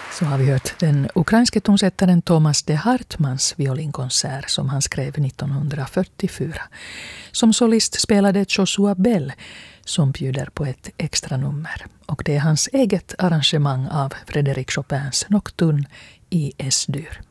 Så har vi hört den ukrainske tonsättaren Thomas de Hartmans violinkonsert som han skrev 1944. Som solist spelade Joshua Bell som bjuder på ett extra nummer. Och det är hans eget arrangemang av Frédéric Chopins Nocturne i S-dur.